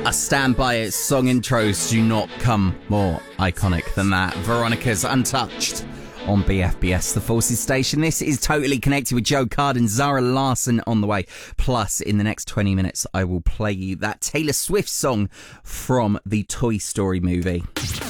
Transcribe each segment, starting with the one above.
I stand by it. Song intros do not come more iconic than that. Veronica's Untouched on BFBS, the Forces station. This is Totally Connected with Joe Card and Zara Larsson on the way. Plus, in the next 20 minutes, I will play you that Taylor Swift song from the Toy Story movie.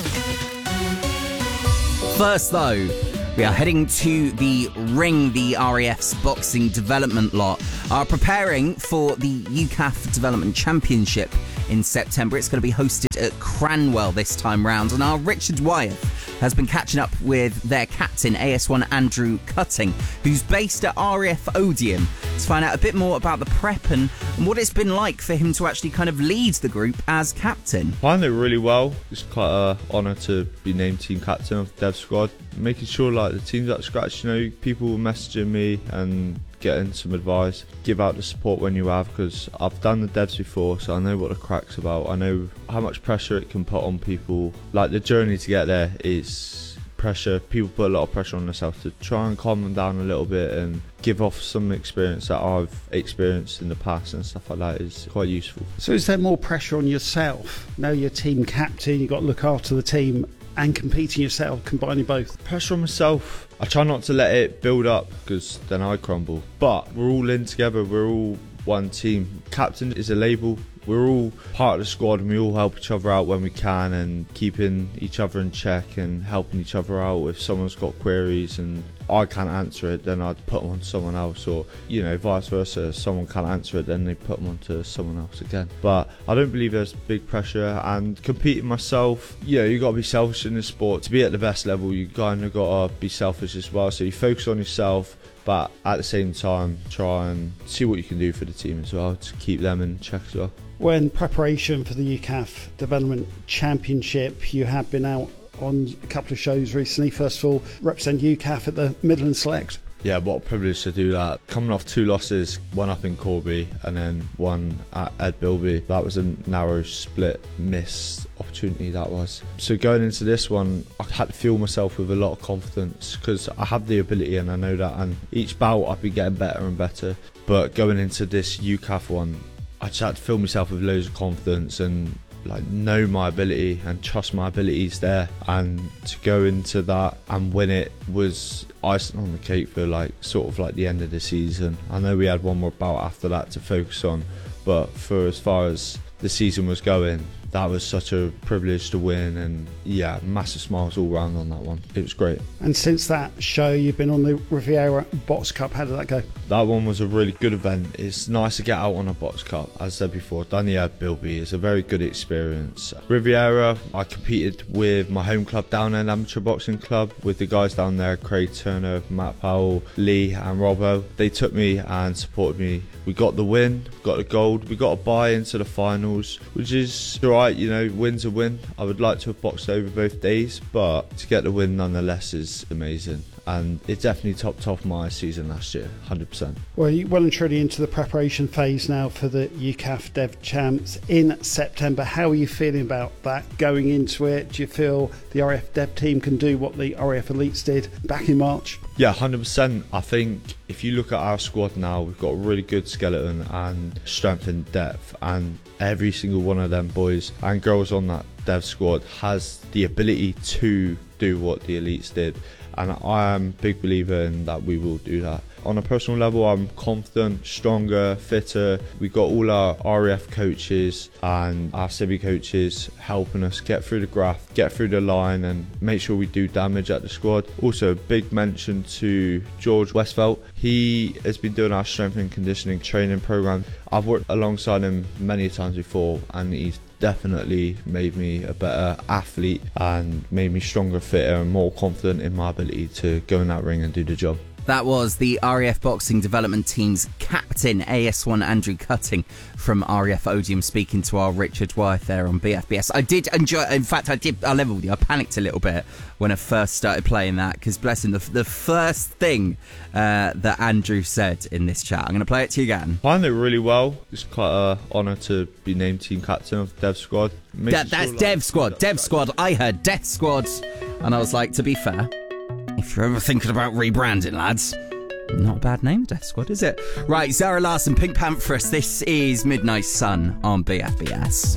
First, though, we are heading to the Ring, the RAF's boxing development lot, are preparing for the UCAF Development Championship in September. It's going to be hosted at Cranwell this time round, and our Richard Wyeth has been catching up with their captain, AS1 Andrew Cutting, who's based at RAF Odium, to find out a bit more about the prep and what it's been like for him to actually kind of lead the group as captain. I find it really well. It's quite an honour to be named team captain of the Dev squad. Making sure like the team's at scratch, you know, people messaging me and getting some advice, give out the support when you have, because I've done the devs before, so I know what the crack's about. I know how much pressure it can put on people. Like, the journey to get there is pressure. People put a lot of pressure on themselves. To try and calm them down a little bit and give off some experience that I've experienced in the past and stuff like that is quite useful. So is there more pressure on yourself? Now you're team captain, you've got to look after the team and competing yourself, combining both? Pressure on myself. I try not to let it build up, because then I crumble. But we're all in together, we're all one team. Captain is a label. We're all part of the squad and we all help each other out when we can, and keeping each other in check and helping each other out. If someone's got queries and I can't answer it, then I'd put them on someone else, or, you know, vice versa. If someone can't answer it, then they put them on to someone else again. But I don't believe there's big pressure, and competing myself, you know, you got to be selfish in this sport. To be at the best level, you kind of got to be selfish as well. So you focus on yourself, but at the same time try and see what you can do for the team as well, to keep them in check as well. When preparation for the UCAF Development Championship, you have been out on a couple of shows recently. First of all, represent UCAF at the Midland Select. Yeah, what a privilege to do that. Coming off 2 losses, one up in Corby and then one at Ed Bilby. That was a narrow split missed opportunity, that was. So going into this one, I had to fuel myself with a lot of confidence, because I have the ability and I know that, and each bout I've been getting better and better. But going into this UCAF one, I just had to fill myself with loads of confidence and like know my ability and trust my abilities there, and to go into that and win it was icing on the cake for like sort of like the end of the season. I know we had one more bout after that to focus on, but for as far as the season was going, that was such a privilege to win, and yeah, massive smiles all round on that one. It was great. And since that show, you've been on the Riviera Box Cup. How did that go? That one was a really good event. It's nice to get out on a box cup. As I said before, done the Ed Bilby. It's a very good experience. Riviera, I competed with my home club, Downend Amateur Boxing Club, with the guys down there, Craig Turner, Matt Powell, Lee and Robbo. They took me and supported me. We got the win, got the gold, we got a bye into the finals, which is alright, you know, win's a win. I would like to have boxed over both days, but to get the win nonetheless is amazing. And it definitely topped off my season last year, 100%. Well, you're well and truly into the preparation phase now for the UCAF Dev Champs in September. How are you feeling about that going into it? Do you feel the RAF Dev team can do what the RAF Elites did back in March? Yeah, 100%. I think if you look at our squad now, we've got a really good skeleton and strength and depth, and every single one of them boys and girls on that Dev squad has the ability to do what the Elites did. And I am a big believer in that we will do that. On a personal level, I'm confident, stronger, fitter. We've got all our RAF coaches and our Civi coaches helping us get through the graft, get through the line and make sure we do damage at the squad. Also, a big mention to George Westfelt. He has been doing our strength and conditioning training program. I've worked alongside him many times before, and he's definitely made me a better athlete and made me stronger, fitter and more confident in my ability to go in that ring and do the job. That was the RAF Boxing Development Team's captain, AS1 Andrew Cutting from RAF Odium, speaking to our Richard Wyeth there on BFBS. I did enjoy, in fact, I leveled you. I panicked a little bit when I first started playing that, because bless him, the first thing that Andrew said in this chat, I'm going to play it to you again. I find it really well. It's quite an honour to be named team captain of the Dev squad. That's Dev squad. Dev squad. I heard Death squad, and I was like, to be fair, if you're ever thinking about rebranding, lads, not a bad name, Death Squad, is it? Right, Zara Larsson, Pink Pantheress. This is Midnight Sun on BFBS.